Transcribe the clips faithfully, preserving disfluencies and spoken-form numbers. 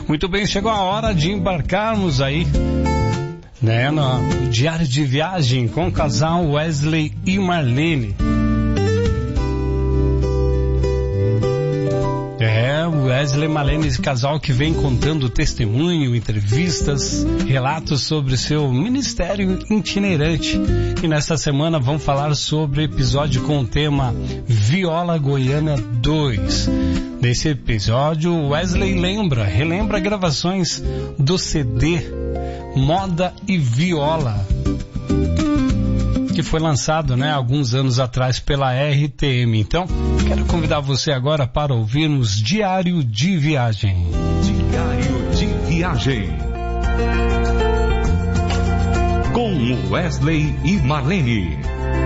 Muito bem, chegou a hora de embarcarmos aí, né, no diário de viagem com o casal Wesley e Marlene. É, Wesley e Marlene, esse casal que vem contando testemunho, entrevistas, relatos sobre seu ministério itinerante. E nesta semana vamos falar sobre o episódio com o tema Viola Goiana dois. Nesse episódio, Wesley lembra, relembra gravações do C D Moda e Viola, que foi lançado, né, alguns anos atrás pela R T M. Então, quero convidar você agora para ouvirmos Diário de Viagem. Diário de Viagem. Com Wesley e Marlene.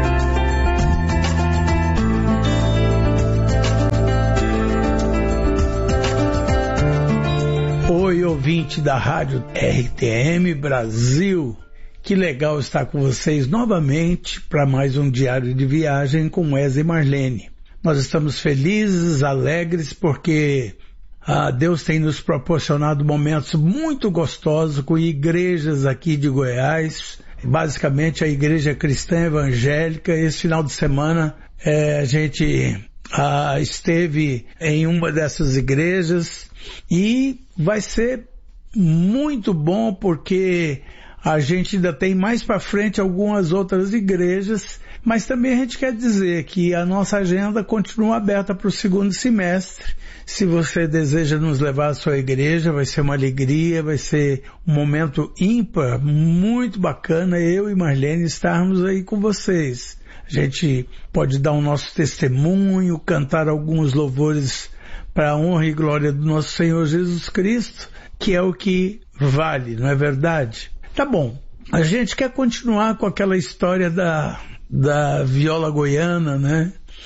Oi, ouvinte da Rádio R T M Brasil. Que legal estar com vocês novamente para mais um Diário de Viagem com Wesley e Marlene. Nós estamos felizes, alegres, porque ah, Deus tem nos proporcionado momentos muito gostosos com igrejas aqui de Goiás, basicamente a Igreja Cristã Evangélica. Esse final de semana eh, a gente ah, esteve em uma dessas igrejas e vai ser muito bom porque a gente ainda tem mais para frente algumas outras igrejas, mas também a gente quer dizer que a nossa agenda continua aberta para o segundo semestre. Se você deseja nos levar à sua igreja, vai ser uma alegria, vai ser um momento ímpar, muito bacana, eu e Marlene estarmos aí com vocês. A gente pode dar o nosso testemunho, cantar alguns louvores para a honra e glória do nosso Senhor Jesus Cristo, que é o que vale, não é verdade? Tá bom, a gente quer continuar com aquela história da, da viola goiana, né?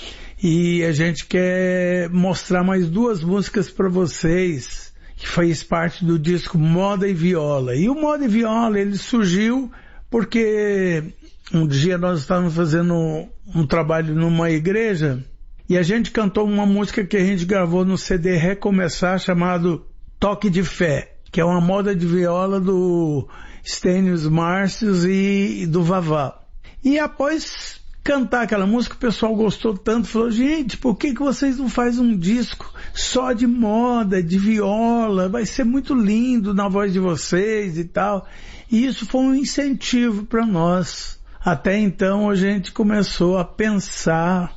E a gente quer mostrar mais duas músicas para vocês, que faz parte do disco Moda e Viola. E o Moda e Viola, ele surgiu porque um dia nós estávamos fazendo um trabalho numa igreja e a gente cantou uma música que a gente gravou no C D Recomeçar, chamado Toque de Fé, que é uma moda de viola do Stênio Márcios e do Vavá. E após cantar aquela música, o pessoal gostou tanto, falou, gente, por que que vocês não fazem um disco só de moda, de viola? Vai ser muito lindo na voz de vocês e tal. E isso foi um incentivo para nós. Até então a gente começou a pensar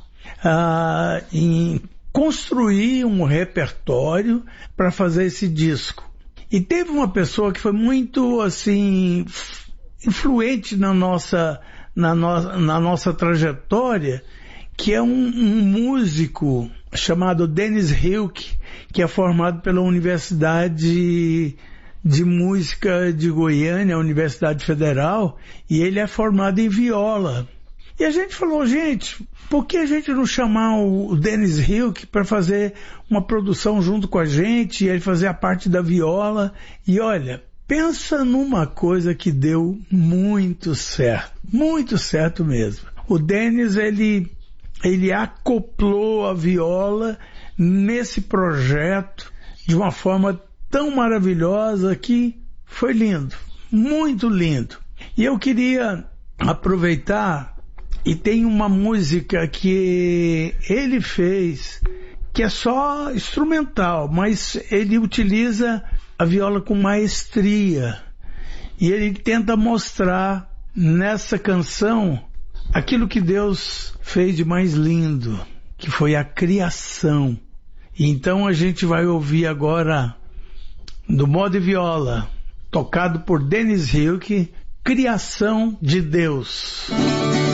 ah, em construir um repertório para fazer esse disco. E teve uma pessoa que foi muito, assim, influente na nossa, na, no, na nossa trajetória, que é um, um músico chamado Dennis Hilke, que é formado pela Universidade de Música de Goiânia, a Universidade Federal, e ele é formado em viola. E a gente falou, gente, por que a gente não chamar o Dennis Hilke para fazer uma produção junto com a gente, e ele fazer a parte da viola? E olha, pensa numa coisa que deu muito certo, muito certo mesmo. O Dennis, ele, ele acoplou a viola nesse projeto de uma forma tão maravilhosa que foi lindo, muito lindo. E eu queria aproveitar. E tem uma música que ele fez, que é só instrumental, mas ele utiliza a viola com maestria. E ele tenta mostrar nessa canção aquilo que Deus fez de mais lindo, que foi a criação. E então a gente vai ouvir agora, do Moda e Viola, tocado por Dennis Hilke, Criação de Deus.